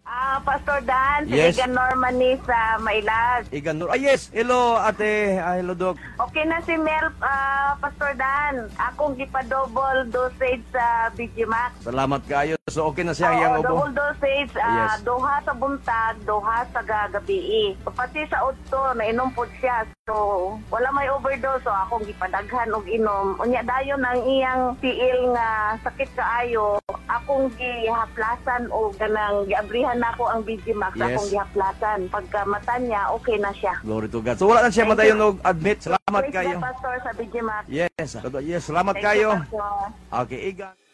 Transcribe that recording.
Pastor Dan, si Yes. Igan Norman ni sa Mailag. Yes. Hello, ate. Hello, Doc. Okay na si Mel, Pastor Dan. Akong gipa-double dosage sa BGMax. Salamat kayo. So, okay na siya Oo, iyang ubo? double dosage, Yes. duha sa buntag, duha sa gagabi. So, pati sa utto, nainom po siya. So, wala may overdose. So, akong gipadaghan og inom. Unya dayon ang iyang tiil nga sakit kaayo. Akong gihaplasan o ganang giabrihan nako ang BGMax. Yes. Akong gihaplasan. Pagka mata niya, okay na siya. Glory to God. So, wala na siya Thank madayon you. og admit. Salamat Praise kayo. the Pastor sa BGMax. Yes. Yes. Salamat Thank you, kayo. Pastor. Okay, Igan.